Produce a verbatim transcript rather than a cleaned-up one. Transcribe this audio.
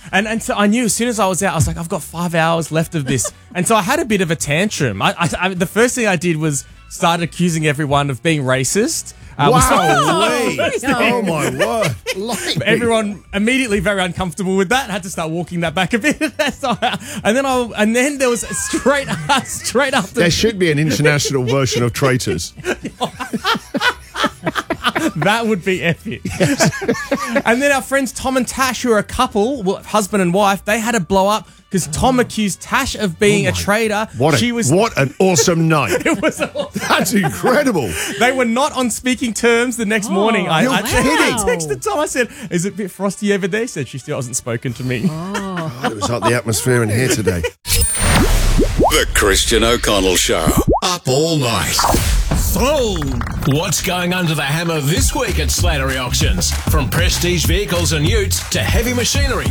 And and so I knew as soon as I was out, I was like, I've got five hours left of this. And so I had a bit of a tantrum. I, I, I the first thing I did was started accusing everyone of being racist. Uh, wow! Lee. Oh my word! Lightning. Everyone immediately very uncomfortable with that. Had to start walking that back a bit. So, and then I and then there was straight straight after. There should be an international version of Traitors. That would be epic. Yes. And then our friends Tom and Tash, who are a couple, well, husband and wife, they had a blow up because Tom accused Tash of being oh a traitor. What, a, she was, what an awesome night. It was awesome. That's incredible. They were not on speaking terms the next oh, morning. I, you're I, kidding. I texted Tom. I said, is it a bit frosty over there? He said, she still hasn't spoken to me. Oh. God, it was like the atmosphere in here today. The Christian O'Connell Show. Up all night. So, what's going under the hammer this week at Slattery Auctions? From prestige vehicles and utes to heavy machinery.